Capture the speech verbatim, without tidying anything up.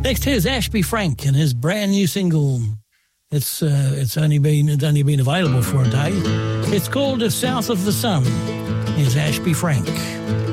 Next, here's Ashby Frank and his brand new single. It's uh, it's only been it's only been available for a day. It's called "South of the Sun." Here's Ashby Frank.